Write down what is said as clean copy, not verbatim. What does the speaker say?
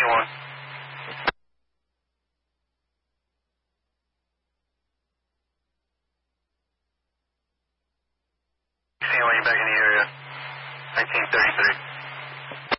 21. Seeing you back in the area. 1933.